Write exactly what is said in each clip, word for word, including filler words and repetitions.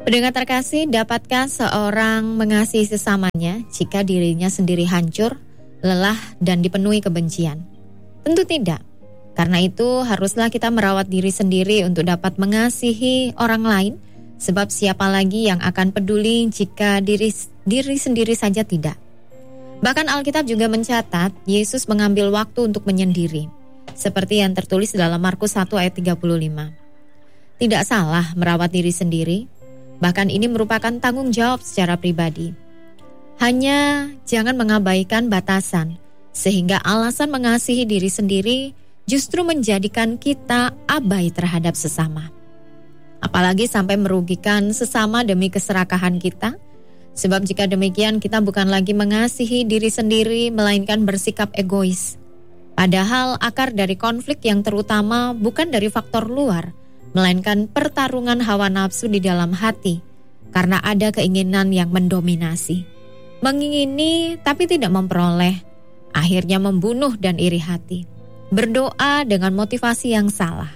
Pendengar terkasih, dapatkah seorang mengasihi sesamanya jika dirinya sendiri hancur, lelah, dan dipenuhi kebencian? Tentu tidak. Karena itu haruslah kita merawat diri sendiri untuk dapat mengasihi orang lain, sebab siapa lagi yang akan peduli jika diri, diri sendiri saja tidak. Bahkan Alkitab juga mencatat, Yesus mengambil waktu untuk menyendiri, seperti yang tertulis dalam Markus satu ayat tiga puluh lima. Tidak salah merawat diri sendiri, bahkan ini merupakan tanggung jawab secara pribadi. Hanya jangan mengabaikan batasan, sehingga alasan mengasihi diri sendiri justru menjadikan kita abai terhadap sesama. Apalagi sampai merugikan sesama demi keserakahan kita, sebab jika demikian kita bukan lagi mengasihi diri sendiri, melainkan bersikap egois. Padahal akar dari konflik yang terutama bukan dari faktor luar, melainkan pertarungan hawa nafsu di dalam hati, karena ada keinginan yang mendominasi. Mengingini tapi tidak memperoleh, akhirnya membunuh dan iri hati. Berdoa dengan motivasi yang salah.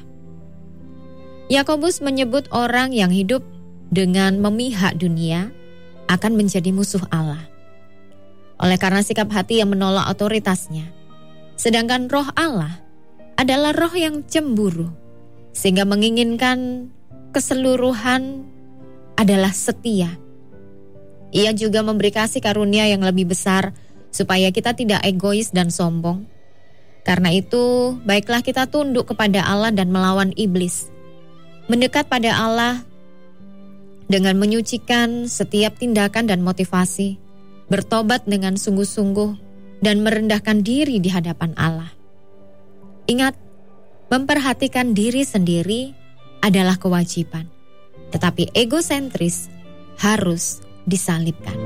Yakobus menyebut orang yang hidup dengan memihak dunia akan menjadi musuh Allah, oleh karena sikap hati yang menolak otoritasnya. Sedangkan roh Allah adalah roh yang cemburu, sehingga menginginkan keseluruhan adalah setia. Ia juga memberi kasih karunia yang lebih besar supaya kita tidak egois dan sombong. Karena itu, baiklah kita tunduk kepada Allah dan melawan iblis. Mendekat pada Allah dengan menyucikan setiap tindakan dan motivasi, bertobat dengan sungguh-sungguh, dan merendahkan diri di hadapan Allah. Ingat, memperhatikan diri sendiri adalah kewajiban, tetapi egosentris harus disalibkan.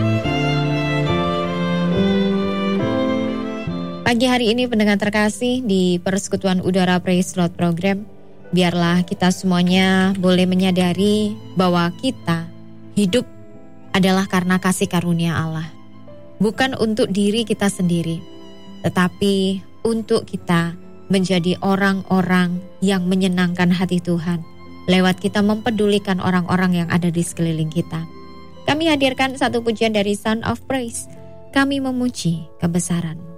Pagi hari ini pendengar terkasih di Persekutuan Udara Praise Lord Program, biarlah kita semuanya boleh menyadari bahwa kita hidup adalah karena kasih karunia Allah. Bukan untuk diri kita sendiri, tetapi untuk kita menjadi orang-orang yang menyenangkan hati Tuhan lewat kita mempedulikan orang-orang yang ada di sekeliling kita. Kami hadirkan satu pujian dari Sound of Praise. Kami memuji kebesaran-Mu.